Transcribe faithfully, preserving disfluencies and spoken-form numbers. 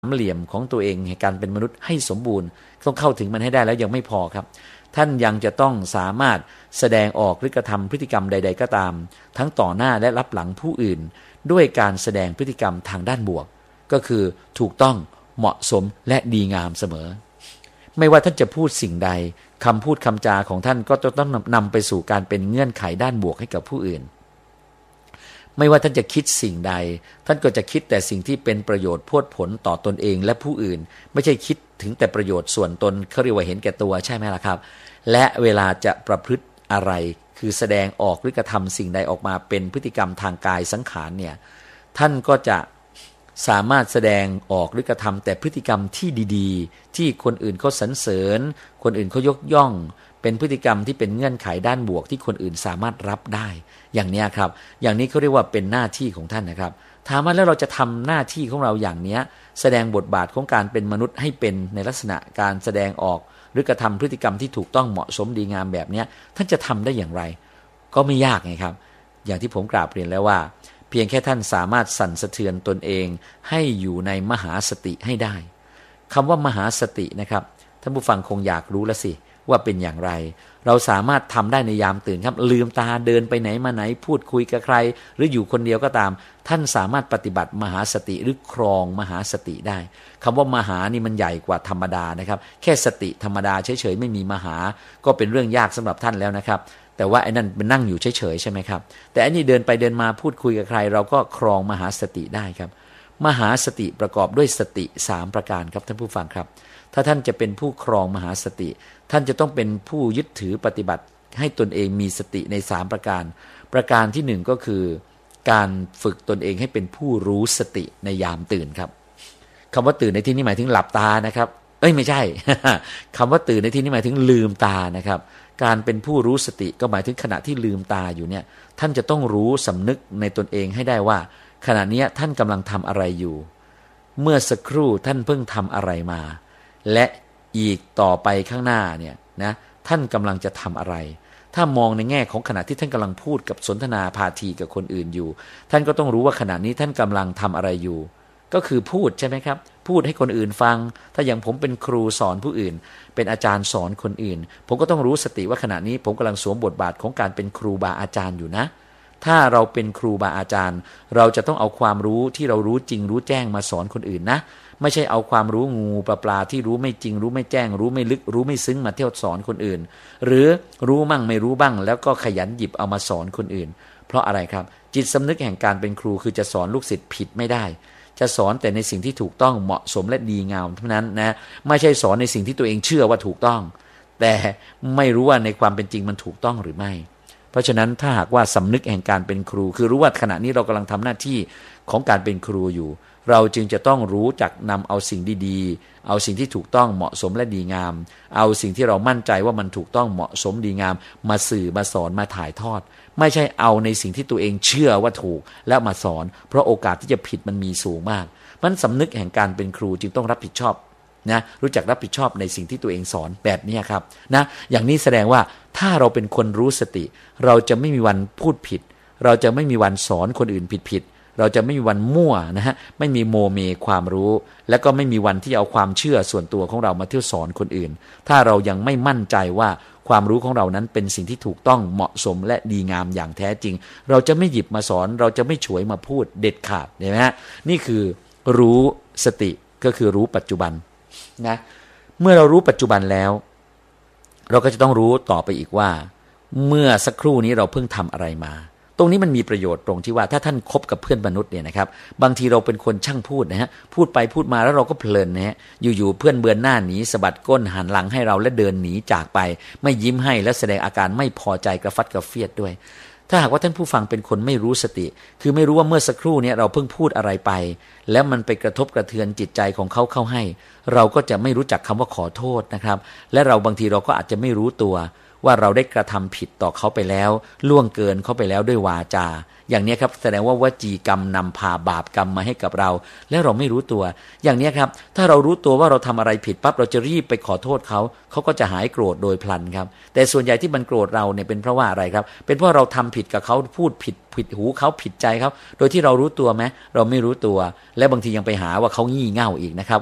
เหลี่ยมของตัวเองในการเป็นมนุษย์ให้สมบูรณ์ต้องเข้าถึงมันให้ได้แล้วยังไม่พอครับท่านยังจะต้องสามารถแสดงออกหรือกระทำพฤติกรรมใดๆก็ตามทั้งต่อหน้าและรับหลังผู้อื่นด้วยการแสดงพฤติกรรมทางด้านบวกก็คือถูกต้องเหมาะสมและดีงามเสมอไม่ว่าท่านจะพูดสิ่งใดคำพูดคำจาของท่านก็จะต้องนำไปสู่การเป็นเงื่อนไขด้านบวกให้กับผู้อื่นไม่ว่าท่านจะคิดสิ่งใดท่านก็จะคิดแต่สิ่งที่เป็นประโยชน์พวดผลต่อตนเองและผู้อื่นไม่ใช่คิดถึงแต่ประโยชน์ส่วนตนเขาเรียกว่าเห็นแก่ตัวใช่ไหมล่ะครับและเวลาจะประพฤติอะไรคือแสดงออกหรือกระทำสิ่งใดออกมาเป็นพฤติกรรมทางกายสังขารเนี่ยท่านก็จะสามารถแสดงออกหรือกระทำแต่พฤติกรรมที่ดีๆที่คนอื่นเขาสรรเสริญคนอื่นเขายกย่องเป็นพฤติกรรมที่เป็นเงื่อนไขด้านบวกที่คนอื่นสามารถรับได้อย่างนี้ครับอย่างนี้เขาเรียกว่าเป็นหน้าที่ของท่านนะครับถามว่าแล้วเราจะทำหน้าที่ของเราอย่างนี้แสดงบทบาทของการเป็นมนุษย์ให้เป็นในลักษณะการแสดงออกหรือกระทำพฤติกรรมที่ถูกต้องเหมาะสมดีงามแบบนี้ท่านจะทำได้อย่างไรก็ไม่ยากไงครับอย่างที่ผมกราบเรียนแล้วว่าเพียงแค่ท่านสามารถสั่นสะเทือนตนเองให้อยู่ในมหาสติให้ได้คำว่ามหาสตินะครับท่านผู้ฟังคงอยากรู้แล้วสิว่าเป็นอย่างไรเราสามารถทำได้ในยามตื่นครับลืมตาเดินไปไหนมาไหนพูดคุยกับใครหรืออยู่คนเดียวก็ตามท่านสามารถปฏิบัติมหาสติหรือครองมหาสติได้คำว่ามหานี่มันใหญ่กว่าธรรมดานะครับแค่สติธรรมดาเฉยๆไม่มีมหาก็เป็นเรื่องยากสำหรับท่านแล้วนะครับแต่ว่าไอ้นั่นเป็นนั่งอยู่เฉยๆใช่ไหมครับแต่อันนี้เดินไปเดินมาพูดคุยกับใครเราก็ครองมหาสติได้ครับมหาสติประกอบด้วยสติสามประการครับท่านผู้ฟังครับถ้าท่านจะเป็นผู้ครองมหาสติท่านจะต้องเป็นผู้ยึดถือปฏิบัติให้ตนเองมีสติในสามประการประการที่หนึ่งก็คือการฝึกตนเองให้เป็นผู้รู้สติในยามตื่นครับคำว่าตื่นในที่นี้หมายถึงหลับตานะครับเอ้ยไม่ใช่ คำว่าตื่นในที่นี้หมายถึงลืมตานะครับการเป็นผู้รู้สติก็หมายถึงขณะที่ลืมตาอยู่เนี่ยท่านจะต้องรู้สำนึกในตนเองให้ได้ว่าขณะนี้ท่านกำลังทำอะไรอยู่เมื่อสักครู่ท่านเพิ่งทำอะไรมาและอีกต่อไปข้างหน้าเนี่ยนะท่านกำลังจะทำอะไรถ้ามองในแง่ของขณะที่ท่านกำลังพูดกับสนทนาพาทีกับคนอื่นอยู่ท่านก็ต้องรู้ว่าขณะนี้ท่านกำลังทำอะไรอยู่ก็คือพูดใช่ไหมครับพูดให้คนอื่นฟังถ้าอย่างผมเป็นครูสอนผู้อื่นเป็นอาจารย์สอนคนอื่นผมก็ต้องรู้สติว่าขณะนี้ผมกำลังสวมบทบาทของการเป็นครูบาอาจารย์อยู่นะถ้าเราเป็นครูบาอาจารย์เราจะต้องเอาความรู้ที่เรารู้จริงรู้แจ้งมาสอนคนอื่นนะไม่ใช่เอาความรู้งูปลาปลาที่รู้ไม่จริงรู้ไม่แจ้งรู้ไม่ลึกรู้ไม่ซึ้งมาเที่ยวสอนคนอื่นหรือรู้มั่งไม่รู้บ้างแล้วก็ขยันหยิบเอามาสอนคนอื่นเพราะอะไรครับจิตสำนึกแห่งการเป็นครูคือจะสอนลูกศิษย์ผิดไม่ได้จะสอนแต่ในสิ่งที่ถูกต้องเหมาะสมและดีงามเท่านั้นนะไม่ใช่สอนในสิ่งที่ตัวเองเชื่อว่าถูกต้องแต่ไม่รู้ว่าในความเป็นจริงมันถูกต้องหรือไม่เพราะฉะนั้นถ้าหากว่าสำนึกแห่งการเป็นครูคือรู้ว่าขณะนี้เรากำลังทำหน้าที่ของการเป็นครูอยู่เราจึงจะต้องรู้จักนำเอาสิ่งดีๆเอาสิ่งที่ถูกต้องเหมาะสมและดีงามเอาสิ่งที่เรามั่นใจว่ามันถูกต้องเหมาะสมดีงามมาสื่อมาสอนมาถ่ายทอดไม่ใช่เอาในสิ่งที่ตัวเองเชื่อว่าถูกแล้วมาสอนเพราะโอกาสที่จะผิดมันมีสูงมากมันสำนึกแห่งการเป็นครูจึงต้องรับผิดชอบนะรู้จักรับผิดชอบในสิ่งที่ตัวเองสอนแบบนี้ครับนะอย่างนี้แสดงว่าถ้าเราเป็นคนรู้สติเราจะไม่มีวันพูดผิดเราจะไม่มีวันสอนคนอื่นผิดๆเราจะไม่มีวันมั่วนะฮะไม่มีโมเมความรู้และก็ไม่มีวันที่เอาความเชื่อส่วนตัวของเรามาเที่ยวสอนคนอื่นถ้าเรายังไม่มั่นใจว่าความรู้ของเรานั้นเป็นสิ่งที่ถูกต้องเหมาะสมและดีงามอย่างแท้จริงเราจะไม่หยิบมาสอนเราจะไม่ฉวยมาพูดเด็ดขาดเห็นไหมฮะนี่คือรู้สติก็คือรู้ปัจจุบันนะเมื่อเรารู้ปัจจุบันแล้วเราก็จะต้องรู้ต่อไปอีกว่าเมื่อสักครู่นี้เราเพิ่งทำอะไรมาตรงนี้มันมีประโยชน์ตรงที่ว่าถ้าท่านคบกับเพื่อนมนุษย์เนี่ยนะครับบางทีเราเป็นคนช่างพูดนะฮะพูดไปพูดมาแล้วเราก็เพลินนะฮะอยู่ๆเพื่อนเบือนหน้าหนีสะบัดก้นหันหลังให้เราและเดินหนีจากไปไม่ยิ้มให้และแสดงอาการไม่พอใจกระฟัดกระเฟียดด้วยถ้าหากว่าท่านผู้ฟังเป็นคนไม่รู้สติคือไม่รู้ว่าเมื่อสักครู่นี้เราเพิ่งพูดอะไรไปแล้วมันไปกระทบกระเทือนจิตใจของเขาเข้าให้เราก็จะไม่รู้จักคำว่าขอโทษนะครับและเราบางทีเราก็อาจจะไม่รู้ตัวว่าเราได้กระทำผิดต่อเขาไปแล้วล่วงเกินเขาไปแล้วด้วยวาจาอย่างนี้ครับแสดงว่าวจีกรรมนำพาบาปกรรมมาให้กับเราและเราไม่รู้ตัวอย่างนี้ครับถ้าเรารู้ตัวว่าเราทำอะไรผิดปั๊บเราจะรีบไปขอโทษเขาเขาก็จะหายโกรธโดยพลันครับแต่ส่วนใหญ่ที่มันโกรธเราเนี่ยเป็นเพราะว่าอะไรครับเป็นเพราะเราทำผิดกับเขาพูดผิดผิดหูเขาผิดใจเขาโดยที่เรารู้ตัวไหมเราไม่รู้ตัวและบางทียังไปหาว่าเขางี่เง่าอีกนะครับ